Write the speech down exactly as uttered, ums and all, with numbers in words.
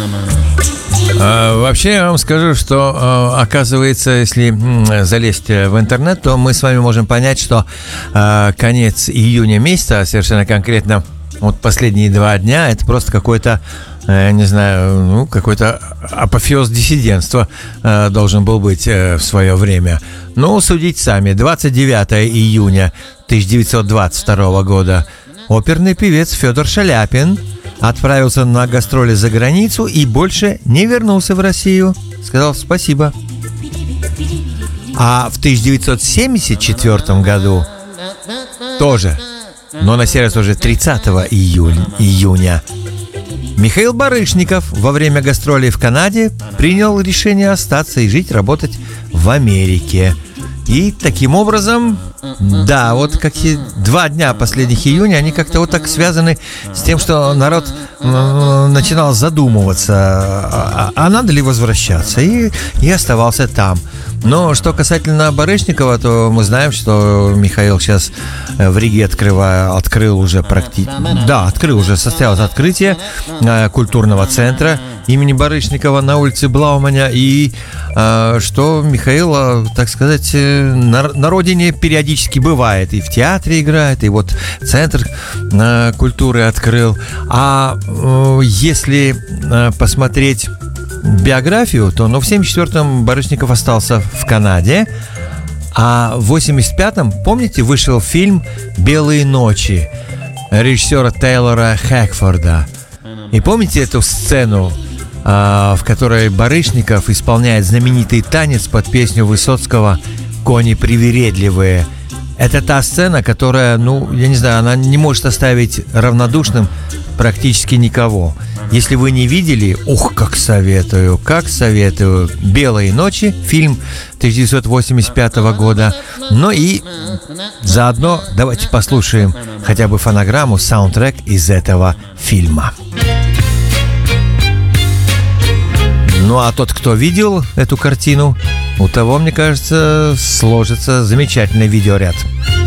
А, вообще, я вам скажу, что, а, оказывается, если м, залезть в интернет, то мы с вами можем понять, что а, конец июня месяца, совершенно конкретно, вот последние два дня, это просто какой-то, я не знаю, ну, какой-то апофеоз диссидентства э, должен был быть э, в свое время. Ну, судите сами. двадцать девятого июня тысяча девятьсот двадцать второго года оперный певец Федор Шаляпин отправился на гастроли за границу и больше не вернулся в Россию. Сказал спасибо. А в тысяча девятьсот семьдесят четвёртом году тоже, но на сей раз уже тридцатого июня, Михаил Барышников во время гастролей в Канаде принял решение остаться и жить, работать в Америке. И таким образом, да, вот какие два дня последних июня, они как-то вот так связаны с тем, что народ э, начинал задумываться, а, а надо ли возвращаться, и, и оставался там. Но что касательно Барышникова, то мы знаем, что Михаил сейчас в Риге открывая, открыл уже практически... Да, открыл уже, состоялось открытие э, культурного центра имени Барышникова на улице Блауманя. И э, что Михаил, так сказать, на, на родине периодически бывает. И в театре играет, и вот центр э, культуры открыл. А э, если э, посмотреть биографию, то ну, в семьдесят четвёртом Барышников остался в Канаде, а в восемьдесят пятом, помните, вышел фильм «Белые ночи» режиссера Тейлора Хэкфорда. И помните эту сцену, в которой Барышников исполняет знаменитый танец под песню Высоцкого «Кони привередливые»? Это та сцена, которая, ну, я не знаю, она не может оставить равнодушным практически никого. Если вы не видели, ух, как советую, как советую. «Белые ночи», фильм тысяча девятьсот восемьдесят пятого года. Ну и заодно давайте послушаем хотя бы фонограмму, саундтрек из этого фильма. Ну а тот, кто видел эту картину, у того, мне кажется, сложится замечательный видеоряд.